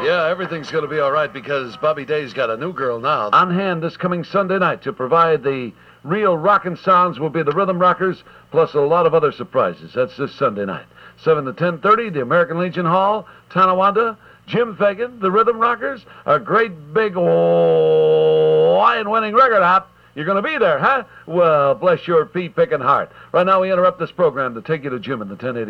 Yeah, everything's going to be all right because Bobby Day's got a new girl now. On hand this coming Sunday night to provide the real rockin' sounds will be the Rhythm Rockers, plus a lot of other surprises. That's this Sunday night. 7 to 10:30, the American Legion Hall, Tonawanda. Jim Fagan, the Rhythm Rockers, a great big lion-winning record hop. You're going to be there, huh? Well, bless your pea-picking heart. Right now we interrupt this program to take you to Jim in the 1080.